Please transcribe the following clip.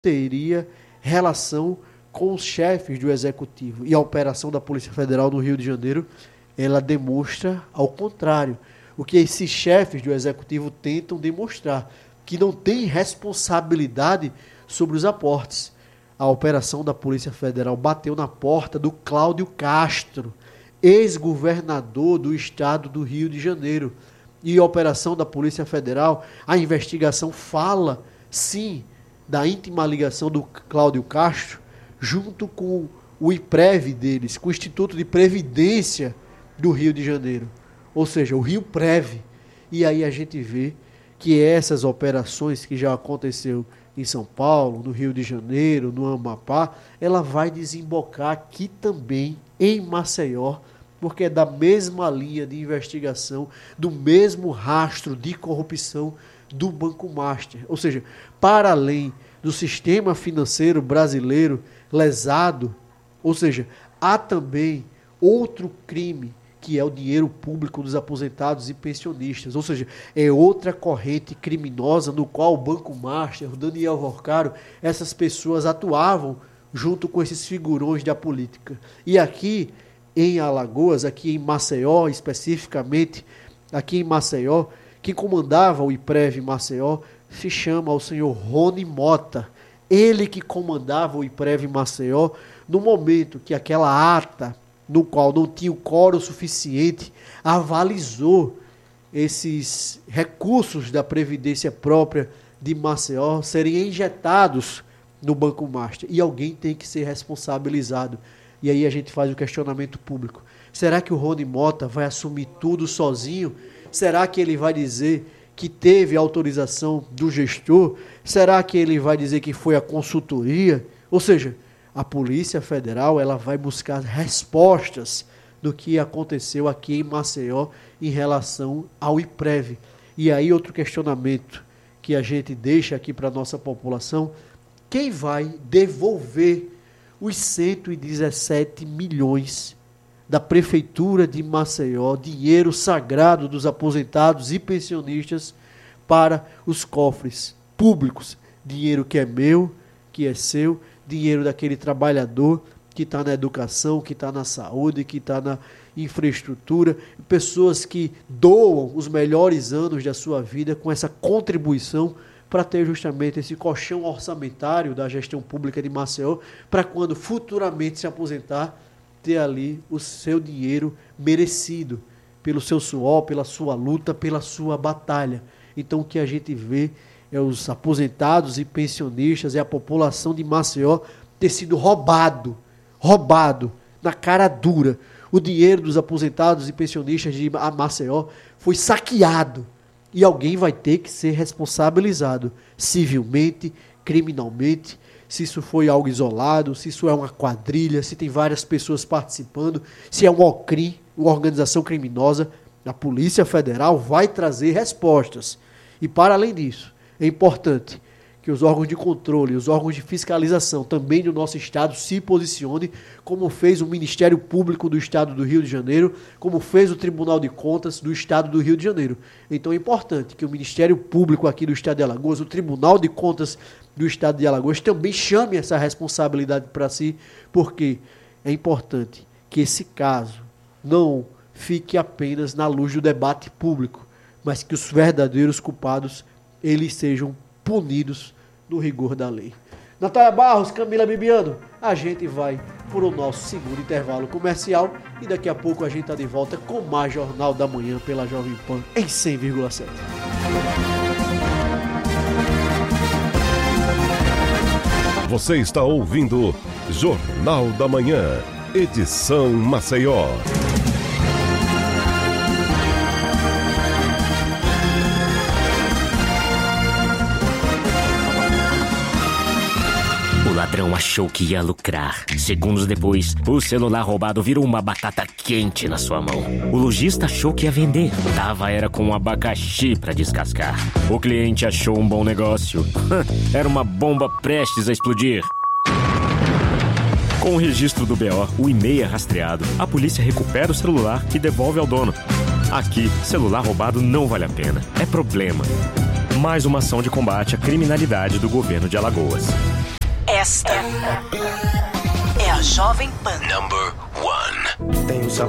teria relação com os chefes do Executivo. E a operação da Polícia Federal no Rio de Janeiro, ela demonstra ao contrário. O que esses chefes do Executivo tentam demonstrar, que não tem responsabilidade sobre os aportes. A operação da Polícia Federal bateu na porta do Cláudio Castro, ex-governador do estado do Rio de Janeiro. E a operação da Polícia Federal, a investigação fala, sim, da íntima ligação do Cláudio Castro, junto com o IPREV deles, com o Instituto de Previdência do Rio de Janeiro. Ou seja, o Rio Prev. E aí a gente vê que essas operações que já aconteceu em São Paulo, no Rio de Janeiro, no Amapá, ela vai desembocar aqui também em Maceió, porque é da mesma linha de investigação, do mesmo rastro de corrupção do Banco Master. Ou seja, para além do sistema financeiro brasileiro lesado, ou seja, há também outro crime, que é o dinheiro público dos aposentados e pensionistas. Ou seja, é outra corrente criminosa no qual o Banco Master, o Daniel Vorcaro, essas pessoas atuavam junto com esses figurões da política. E aqui em Alagoas, aqui em Maceió especificamente, aqui em Maceió, quem comandava o IPREV Maceió se chama o senhor Rony Mota. Ele que comandava o IPREV Maceió no momento que aquela ata, no qual não tinha o quórum suficiente, avalizou esses recursos da Previdência própria de Maceió serem injetados no Banco Master. E alguém tem que ser responsabilizado. E aí a gente faz o questionamento público. Será que o Rony Mota vai assumir tudo sozinho? Será que ele vai dizer que teve autorização do gestor? Será que ele vai dizer que foi a consultoria? Ou seja, a Polícia Federal ela vai buscar respostas do que aconteceu aqui em Maceió em relação ao IPREV. E aí outro questionamento que a gente deixa aqui para a nossa população: quem vai devolver os 117 milhões da Prefeitura de Maceió, dinheiro sagrado dos aposentados e pensionistas, para os cofres públicos? Dinheiro que é meu, que é seu, dinheiro daquele trabalhador que está na educação, que está na saúde, que está na infraestrutura, pessoas que doam os melhores anos da sua vida com essa contribuição para ter justamente esse colchão orçamentário da gestão pública de Maceió, para quando futuramente se aposentar, ter ali o seu dinheiro merecido, pelo seu suor, pela sua luta, pela sua batalha. Então o que a gente vê é os aposentados e pensionistas, é a população de Maceió ter sido roubado na cara dura. O dinheiro dos aposentados e pensionistas de Maceió foi saqueado. E alguém vai ter que ser responsabilizado civilmente, criminalmente, se isso foi algo isolado, se isso é uma quadrilha, se tem várias pessoas participando, se é um OCRIM, uma organização criminosa. A Polícia Federal vai trazer respostas. E para além disso, é importante que os órgãos de controle, os órgãos de fiscalização também do nosso estado se posicionem, como fez o Ministério Público do Estado do Rio de Janeiro, como fez o Tribunal de Contas do Estado do Rio de Janeiro. Então é importante que o Ministério Público aqui do Estado de Alagoas, o Tribunal de Contas do Estado de Alagoas também chame essa responsabilidade para si, porque é importante que esse caso não fique apenas na luz do debate público, mas que os verdadeiros culpados eles sejam punidos no rigor da lei. Natália Barros, Camila Bibiano, a gente vai por o nosso segundo intervalo comercial e daqui a pouco a gente está de volta com mais Jornal da Manhã pela Jovem Pan em 100,7. Você está ouvindo Jornal da Manhã, edição Maceió. O ladrão achou que ia lucrar. Segundos depois, o celular roubado virou uma batata quente na sua mão. O lojista achou que ia vender. Era com um abacaxi para descascar. O cliente achou um bom negócio. Era uma bomba prestes a explodir. Com o registro do BO, o e-mail é rastreado. A polícia recupera o celular e devolve ao dono. Aqui, celular roubado não vale a pena. É problema. Mais uma ação de combate à criminalidade do governo de Alagoas. Esta é a Jovem Pan. Number 1. Tenho